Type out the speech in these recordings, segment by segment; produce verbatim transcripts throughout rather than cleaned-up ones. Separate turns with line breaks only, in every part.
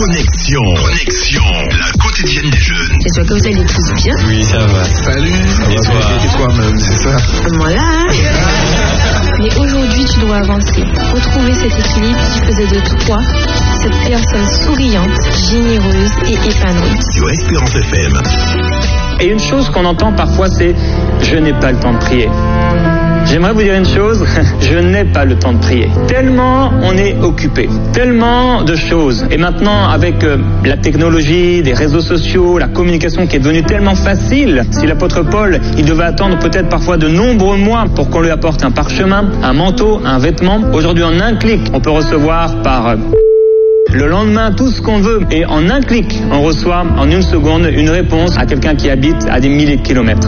Connexion. Connexion. La quotidienne des jeunes.
J'espère que vous allez tous bien.
Oui, ça va.
Salut.
Et toi,
et toi-même, c'est ça.
Voilà. Mais aujourd'hui, tu dois avancer. Retrouver cet équilibre qui faisait de toi cette personne souriante, généreuse et épanouie.
Sur Espérance F M.
Et une chose qu'on entend parfois, c'est « je n'ai pas le temps de prier ». J'aimerais vous dire une chose, je n'ai pas le temps de prier. Tellement on est occupé, tellement de choses. Et maintenant, avec euh, la technologie, les réseaux sociaux, la communication qui est devenue tellement facile, si l'apôtre Paul, il devait attendre peut-être parfois de nombreux mois pour qu'on lui apporte un parchemin, un manteau, un vêtement, aujourd'hui en un clic, on peut recevoir par... Euh, le lendemain, tout ce qu'on veut. Et en un clic, on reçoit en une seconde une réponse à quelqu'un qui habite à des milliers de kilomètres.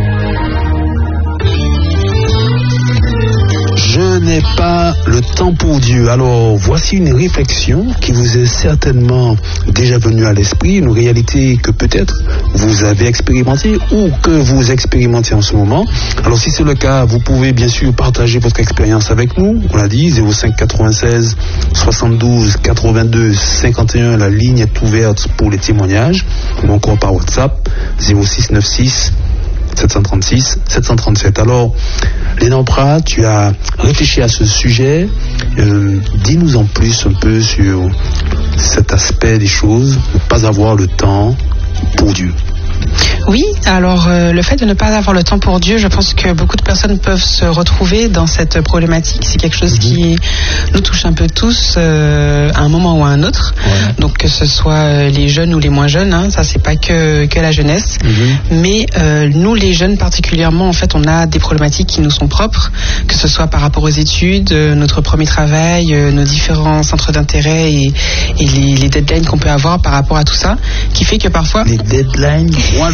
Je n'ai pas le temps pour Dieu. Alors, voici une réflexion qui vous est certainement déjà venue à l'esprit, une réalité que peut-être vous avez expérimentée ou que vous expérimentez en ce moment. Alors, si c'est le cas, vous pouvez bien sûr partager votre expérience avec nous. On l'a dit, zéro cinq quatre-vingt-seize soixante-douze quatre-vingt-deux cinquante et un, la ligne est ouverte pour les témoignages, ou encore par WhatsApp, zéro six neuf-six sept cent trente-six sept cent trente-sept. Alors, Léna Prat, tu as réfléchi à ce sujet. Euh, dis-nous en plus un peu sur cet aspect des choses, ne pas avoir le temps pour Dieu.
Oui, alors euh, le fait de ne pas avoir le temps pour Dieu, je pense que beaucoup de personnes peuvent se retrouver dans cette problématique. C'est quelque chose mmh. qui nous touche un peu tous euh, à un moment ou à un autre. Ouais. Donc que ce soit les jeunes ou les moins jeunes, hein, ça c'est pas que, que la jeunesse. Mmh. Mais euh, nous les jeunes particulièrement, en fait, on a des problématiques qui nous sont propres, que ce soit par rapport aux études, euh, notre premier travail, euh, nos différents centres d'intérêt et, et les, les deadlines qu'on peut avoir par rapport à tout ça, qui fait que parfois...
Les deadlines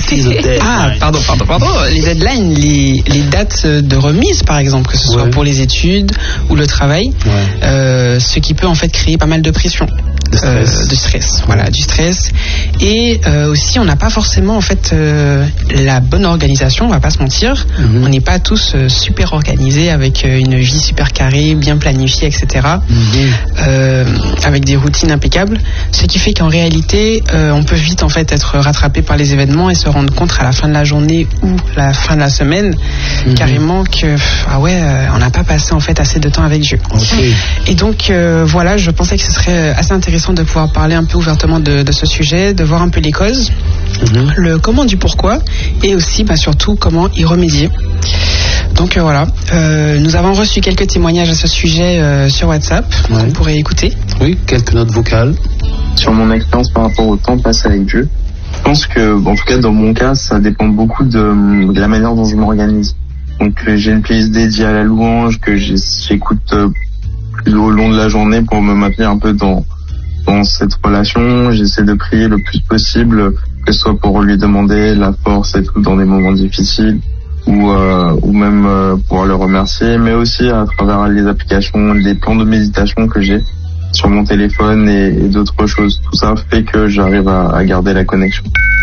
Ah, pardon, pardon, pardon. Les deadlines, les, les dates de remise, par exemple, que ce soit ouais. pour les études ou le travail, ouais. euh, ce qui peut en fait créer pas mal de pression.
De stress.
Euh, de stress, voilà, du stress. Et euh, aussi, on n'a pas forcément en fait euh, la bonne organisation, on va pas se mentir. Mm-hmm. On n'est pas tous euh, super organisés avec euh, une vie super carrée, bien planifiée, et cetera. Mm-hmm. Euh, avec des routines impeccables. Ce qui fait qu'en réalité, euh, on peut vite en fait être rattrapé par les événements et se rendre compte à la fin de la journée ou la fin de la semaine, mm-hmm. carrément que ah ouais, euh, on n'a pas passé en fait assez de temps avec Dieu.
Okay.
Et donc euh, voilà, je pensais que ce serait assez intéressant de pouvoir parler un peu ouvertement de, de ce sujet, de voir un peu les causes, mm-hmm. le comment du pourquoi, et aussi bah, surtout comment y remédier. Donc euh, voilà, euh, nous avons reçu quelques témoignages à ce sujet euh, sur WhatsApp, ouais. qu'on pourrait écouter.
Oui, quelques notes vocales.
Sur mon expérience par rapport au temps passé avec Dieu, je pense que, en tout cas dans mon cas, ça dépend beaucoup de, de la manière dont je m'organise. Donc euh, j'ai une playlist dédiée à la louange que j'écoute euh, plus au long de la journée pour me maintenir un peu dans dans cette relation. J'essaie de prier le plus possible, que ce soit pour lui demander la force et tout dans des moments difficiles, ou euh, ou même euh, pour le remercier, mais aussi à travers les applications, les plans de méditation que j'ai sur mon téléphone et, et d'autres choses. Tout ça fait que j'arrive à, à garder la connexion.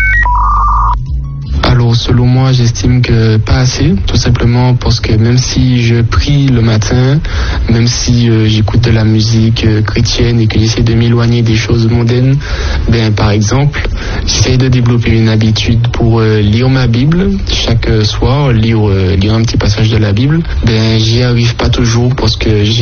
Alors selon moi, j'estime que pas assez, tout simplement parce que même si je prie le matin, même si euh, j'écoute de la musique euh, chrétienne et que j'essaie de m'éloigner des choses mondaines, ben par exemple, j'essaie de développer une habitude pour euh, lire ma Bible chaque euh, soir, lire euh, lire un petit passage de la Bible. Ben j'y arrive pas toujours parce que j'ai